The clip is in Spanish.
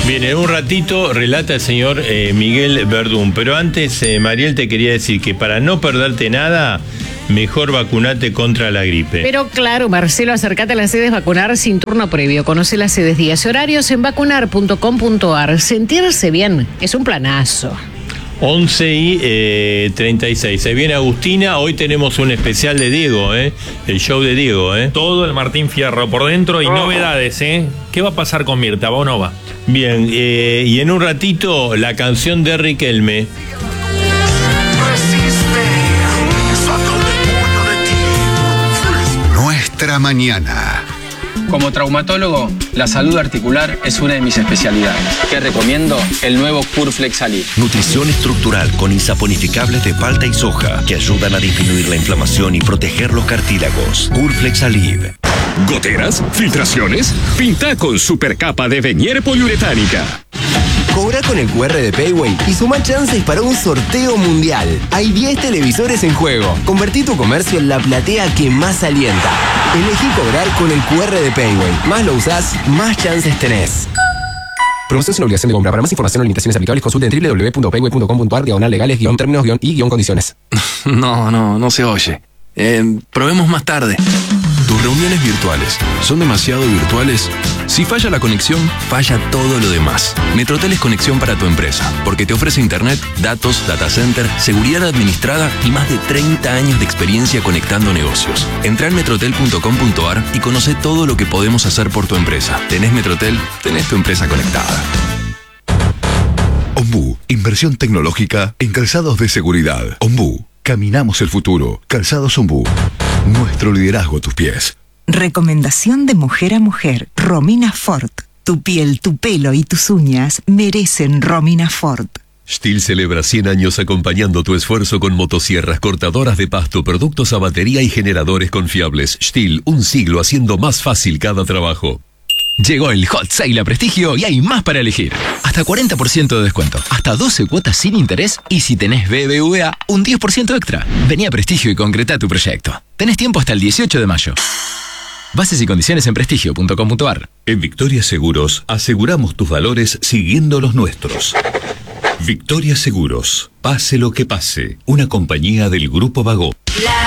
Bien, en un ratito relata el señor Miguel Verdún, pero antes, Mariel, te quería decir que para no perderte nada, mejor vacunate contra la gripe. Pero claro, Marcelo, acércate a las sedes vacunar sin turno previo. Conoce las sedes, días y horarios en vacunar.com.ar. Sentirse bien es un planazo. 11:36. Se viene Agustina. Hoy tenemos un especial de Diego, el show de Diego. Todo el Martín Fierro por dentro y novedades. ¿Qué va a pasar con Mirta? ¿Va o no va? Bien, y en un ratito la canción de Riquelme. Nuestra mañana. Como traumatólogo, la salud articular es una de mis especialidades. ¿Qué recomiendo? El nuevo Curflex Alive. Nutrición estructural con insaponificables de palta y soja que ayudan a disminuir la inflamación y proteger los cartílagos. Curflex Alive. ¿Goteras? ¿Filtraciones? Pinta con supercapa de Venier poliuretánica. Cobra con el QR de Payway y suma chances para un sorteo mundial. Hay 10 televisores en juego. Convertí tu comercio en la platea que más alienta. Elegí cobrar con el QR de Payway. Más lo usás, más chances tenés. Promoción sin obligación de compra. Para más información o limitaciones aplicables, consulte en www.payway.com.ar/legales-términos-y-condiciones. No se oye. Probemos más tarde. ¿Tus reuniones virtuales son demasiado virtuales? Si falla la conexión, falla todo lo demás. Metrotel es conexión para tu empresa, porque te ofrece internet, datos, data center, seguridad administrada y más de 30 años de experiencia conectando negocios. Entrá en metrotel.com.ar y conoce todo lo que podemos hacer por tu empresa. Tenés Metrotel, tenés tu empresa conectada. Ombú, inversión tecnológica en calzados de seguridad. Ombú, caminamos el futuro. Calzados Ombú. Nuestro liderazgo a tus pies. Recomendación de mujer a mujer. Romina Ford. Tu piel, tu pelo y tus uñas merecen Romina Ford. STIHL celebra 100 años acompañando tu esfuerzo con motosierras, cortadoras de pasto, productos a batería y generadores confiables. STIHL, un siglo haciendo más fácil cada trabajo. Llegó el Hot Sale a Prestigio y hay más para elegir. Hasta 40% de descuento, hasta 12 cuotas sin interés y si tenés BBVA, un 10% extra. Vení a Prestigio y concretá tu proyecto. Tenés tiempo hasta el 18 de mayo. Bases y condiciones en prestigio.com.ar. En Victoria Seguros aseguramos tus valores siguiendo los nuestros. Victoria Seguros, pase lo que pase, una compañía del Grupo Vago.